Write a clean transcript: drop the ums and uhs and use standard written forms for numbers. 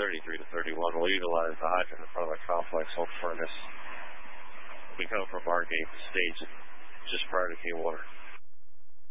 33 to 31. We'll utilize the hydrant in front of the complex hold furnace. We come from our gate stage just prior to K-Water.